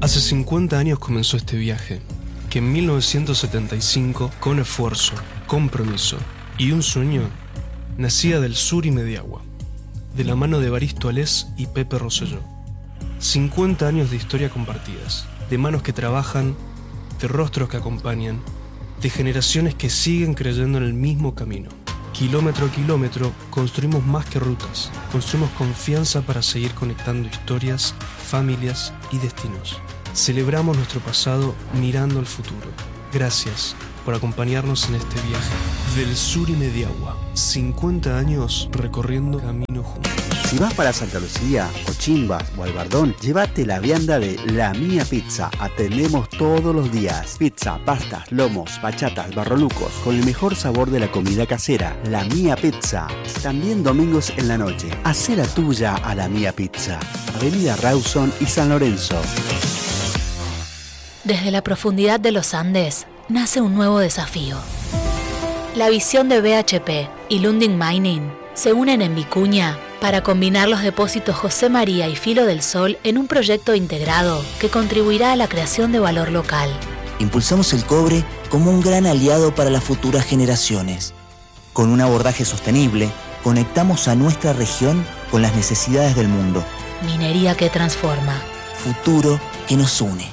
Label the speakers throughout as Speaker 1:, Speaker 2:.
Speaker 1: Hace 50 años comenzó este viaje, que en 1975, con esfuerzo, compromiso y un sueño, nacía del Sur y Mediagua, de la mano de Evaristo Alés y Pepe Rosselló. 50 años de historia compartidas, de manos que trabajan, de rostros que acompañan, de generaciones que siguen creyendo en el mismo camino. Kilómetro a kilómetro, construimos más que rutas, construimos confianza para seguir conectando historias, familias y destinos. Celebramos nuestro pasado mirando al futuro. Gracias por acompañarnos en este viaje. Del Sur y Mediagua, 50 años recorriendo camino juntos.
Speaker 2: Si vas para Santa Lucía, Cochimbas o Albardón, llévate la vianda de La Mía Pizza. Atendemos todos los días. Pizza, pastas, lomos, bachatas, barrolucos, con el mejor sabor de la comida casera. La Mía Pizza. También domingos en la noche. Hacé la tuya a La Mía Pizza. Avenida Rawson y San Lorenzo.
Speaker 3: Desde la profundidad de los Andes nace un nuevo desafío. La visión de BHP y Lundin Mining se unen en Vicuña para combinar los depósitos José María y Filo del Sol en un proyecto integrado que contribuirá a la creación de valor local.
Speaker 4: Impulsamos el cobre como un gran aliado para las futuras generaciones. Con un abordaje sostenible, conectamos a nuestra región con las necesidades del mundo.
Speaker 3: Minería que transforma.
Speaker 4: Futuro que nos une.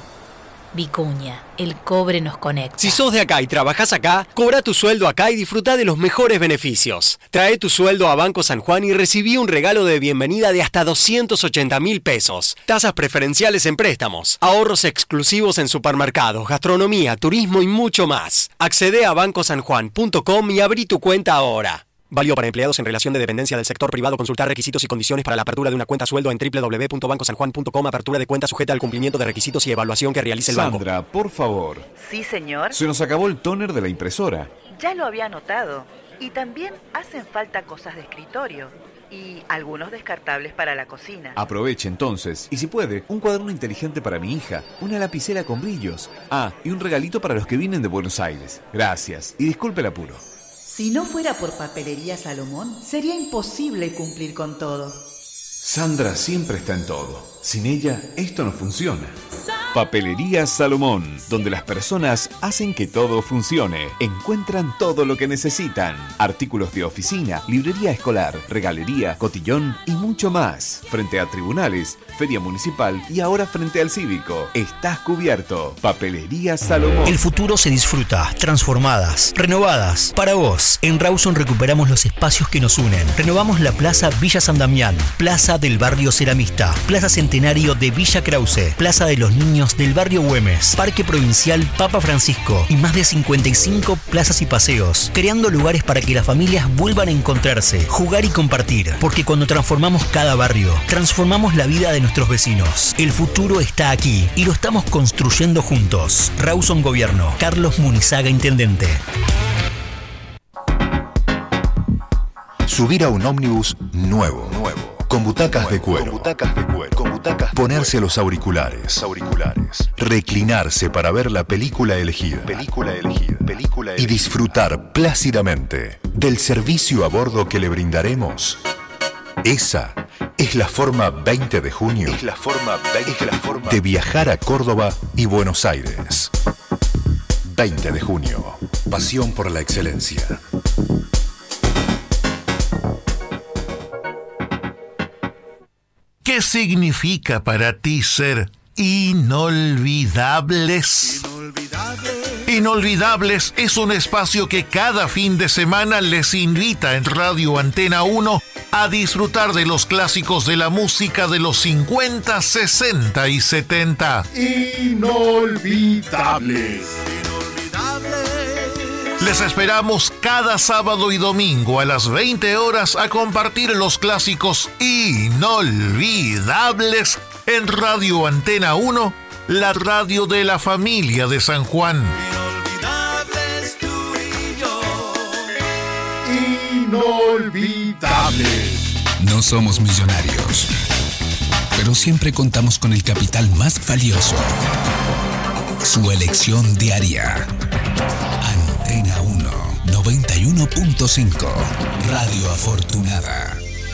Speaker 3: Vicuña, el cobre nos conecta.
Speaker 5: Si sos de acá y trabajás acá, cobra tu sueldo acá y disfruta de los mejores beneficios. Trae tu sueldo a Banco San Juan y recibí un regalo de bienvenida de hasta 280.000 pesos. Tasas preferenciales en préstamos, ahorros exclusivos en supermercados, gastronomía, turismo y mucho más. Accede a bancosanjuan.com y abrí tu cuenta ahora. Válido para empleados en relación de dependencia del sector privado. Consultar requisitos y condiciones para la apertura de una cuenta sueldo en www.bancosanjuan.com. Apertura de cuenta sujeta al cumplimiento de requisitos y evaluación que realice el banco.
Speaker 6: Sandra, por favor.
Speaker 7: Sí, señor.
Speaker 6: Se nos acabó el tóner de la impresora.
Speaker 7: Ya lo había notado. Y también hacen falta cosas de escritorio. Y algunos descartables para la cocina.
Speaker 6: Aproveche entonces, y si puede, un cuaderno inteligente para mi hija, una lapicera con brillos. Ah, y un regalito para los que vienen de Buenos Aires. Gracias, y disculpe el apuro.
Speaker 8: Si no fuera por Papelería Salomón, sería imposible cumplir con todo.
Speaker 6: Sandra siempre está en todo. Sin ella, esto no funciona. Papelería Salomón, donde las personas hacen que todo funcione. Encuentran todo lo que necesitan. Artículos de oficina, librería escolar, regalería, cotillón y mucho más. Frente a tribunales, feria municipal y ahora frente al cívico. Estás cubierto. Papelería Salomón.
Speaker 9: El futuro se disfruta, transformadas, renovadas, para vos. En Rawson recuperamos los espacios que nos unen. Renovamos la Plaza Villa San Damián, Plaza del Barrio Ceramista, Plaza Centenario de Villa Krause, Plaza de los Niños del Barrio Güemes, Parque Provincial Papa Francisco y más de 55 plazas y paseos, creando lugares para que las familias vuelvan a encontrarse, jugar y compartir, porque cuando transformamos cada barrio, transformamos la vida de nuestros vecinos. El futuro está aquí y lo estamos construyendo juntos. Rawson Gobierno, Carlos Munizaga, Intendente.
Speaker 10: Subir a un ómnibus nuevo. Con butacas de cuero. Ponerse los auriculares. Reclinarse para ver la película elegida. Y disfrutar plácidamente del servicio a bordo que le brindaremos. Esa es la forma 20 de junio de viajar a Córdoba y Buenos Aires. 20 de junio. Pasión por la excelencia.
Speaker 11: ¿Qué significa para ti ser inolvidables? Inolvidables es un espacio que cada fin de semana les invita en Radio Antena 1 a disfrutar de los clásicos de la música de los 50, 60 y 70.
Speaker 12: Inolvidables.
Speaker 11: Les esperamos cada sábado y domingo a las 20 horas a compartir los clásicos inolvidables en Radio Antena 1, la radio de la familia de San Juan.
Speaker 12: Inolvidables tú y yo. Inolvidables.
Speaker 13: No somos millonarios, pero siempre contamos con el capital más valioso: su elección diaria. Antena 1, 91.5, Radio Afortunada.